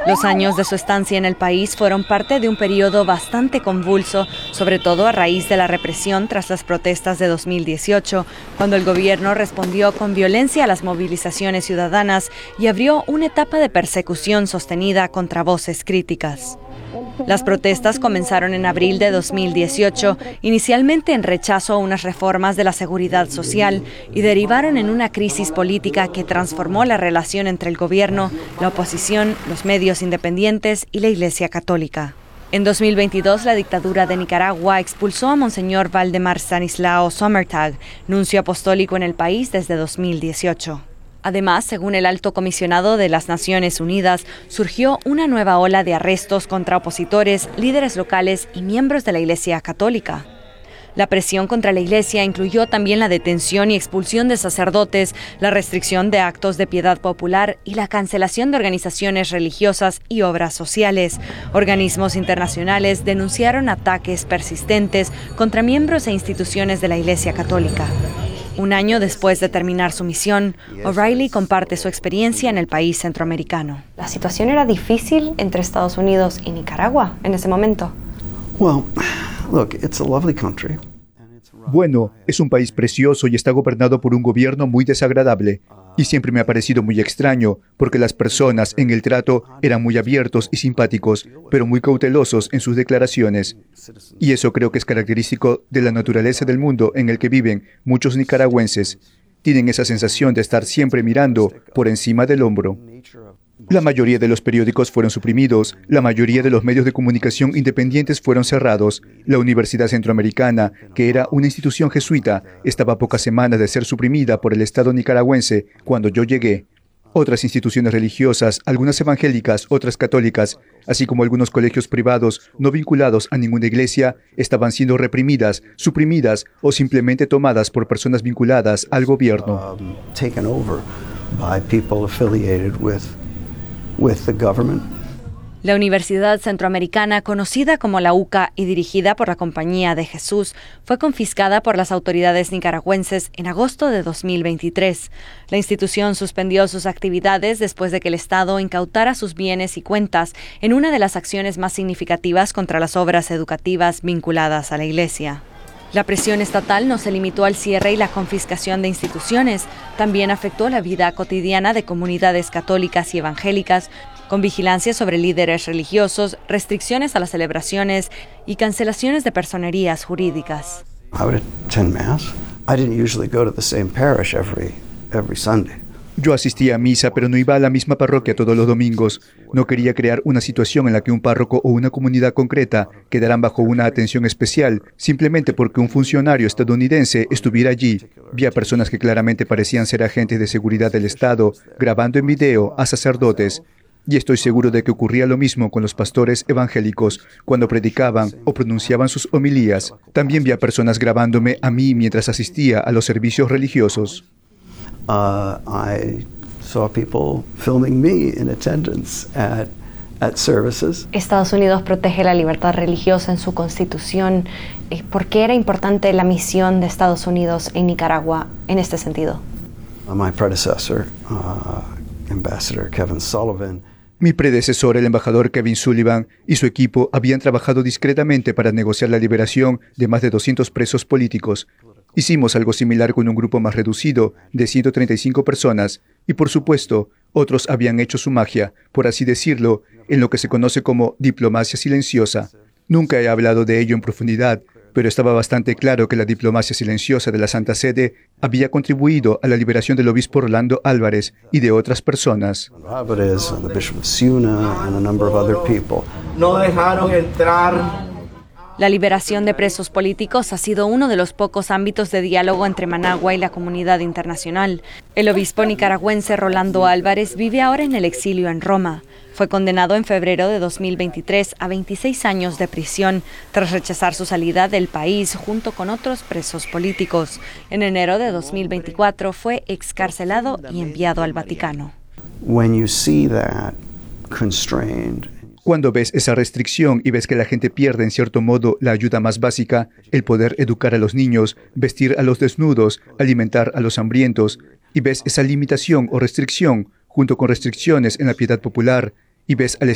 Los años de su estancia en el país fueron parte de un periodo bastante convulso, sobre todo a raíz de la represión tras las protestas de 2018, cuando el gobierno respondió con violencia a las movilizaciones ciudadanas y abrió una etapa de persecución sostenida contra voces críticas. Las protestas comenzaron en abril de 2018, inicialmente en rechazo a unas reformas de la seguridad social y derivaron en una crisis política que transformó la relación entre el gobierno, la oposición, los medios independientes y la Iglesia Católica. En 2022, la dictadura de Nicaragua expulsó a Monseñor Valdemar Stanislao Sommertag, nuncio apostólico en el país desde 2018. Además, según el alto comisionado de las Naciones Unidas, surgió una nueva ola de arrestos contra opositores, líderes locales y miembros de la Iglesia Católica. La presión contra la Iglesia incluyó también la detención y expulsión de sacerdotes, la restricción de actos de piedad popular y la cancelación de organizaciones religiosas y obras sociales. Organismos internacionales denunciaron ataques persistentes contra miembros e instituciones de la Iglesia Católica. Un año después de terminar su misión, O'Reilly comparte su experiencia en el país centroamericano. ¿La situación era difícil entre Estados Unidos y Nicaragua en ese momento? Bueno, es un país precioso y está gobernado por un gobierno muy desagradable. Y siempre me ha parecido muy extraño, porque las personas en el trato eran muy abiertos y simpáticos, pero muy cautelosos en sus declaraciones. Y eso creo que es característico de la naturaleza del mundo en el que viven muchos nicaragüenses. Tienen esa sensación de estar siempre mirando por encima del hombro. La mayoría de los periódicos fueron suprimidos, la mayoría de los medios de comunicación independientes fueron cerrados. La Universidad Centroamericana, que era una institución jesuita, estaba a pocas semanas de ser suprimida por el Estado nicaragüense cuando yo llegué. Otras instituciones religiosas, algunas evangélicas, otras católicas, así como algunos colegios privados no vinculados a ninguna iglesia, estaban siendo reprimidas, suprimidas o simplemente tomadas por personas vinculadas al gobierno. La Universidad Centroamericana, conocida como la UCA y dirigida por la Compañía de Jesús, fue confiscada por las autoridades nicaragüenses en agosto de 2023. La institución suspendió sus actividades después de que el Estado incautara sus bienes y cuentas en una de las acciones más significativas contra las obras educativas vinculadas a la Iglesia. La presión estatal no se limitó al cierre y la confiscación de instituciones, también afectó la vida cotidiana de comunidades católicas y evangélicas, con vigilancia sobre líderes religiosos, restricciones a las celebraciones y cancelaciones de personerías jurídicas. Yo asistía a misa, pero no iba a la misma parroquia todos los domingos. No quería crear una situación en la que un párroco o una comunidad concreta quedaran bajo una atención especial, simplemente porque un funcionario estadounidense estuviera allí. Vi a personas que claramente parecían ser agentes de seguridad del Estado, grabando en video a sacerdotes. Y estoy seguro de que ocurría lo mismo con los pastores evangélicos cuando predicaban o pronunciaban sus homilías. También vi a personas grabándome a mí mientras asistía a los servicios religiosos. I saw people filming me in attendance at services. Estados Unidos protege la libertad religiosa en su Constitución. ¿Por qué era importante la misión de Estados Unidos en Nicaragua en este sentido? My predecessor, Ambassador Kevin Sullivan. Mi predecesor, el embajador Kevin Sullivan, y su equipo habían trabajado discretamente para negociar la liberación de más de 200 presos políticos. Hicimos algo similar con un grupo más reducido, de 135 personas, y por supuesto, otros habían hecho su magia, por así decirlo, en lo que se conoce como diplomacia silenciosa. Nunca he hablado de ello en profundidad, pero estaba bastante claro que la diplomacia silenciosa de la Santa Sede había contribuido a la liberación del obispo Rolando Álvarez y de otras personas. No dejaron entrar. La liberación de presos políticos ha sido uno de los pocos ámbitos de diálogo entre Managua y la comunidad internacional. El obispo nicaragüense Rolando Álvarez vive ahora en el exilio en Roma. Fue condenado en febrero de 2023 a 26 años de prisión tras rechazar su salida del país junto con otros presos políticos. En enero de 2024 fue excarcelado y enviado al Vaticano. Cuando ves esa restricción y ves que la gente pierde en cierto modo la ayuda más básica, el poder educar a los niños, vestir a los desnudos, alimentar a los hambrientos, y ves esa limitación o restricción junto con restricciones en la piedad popular, y ves al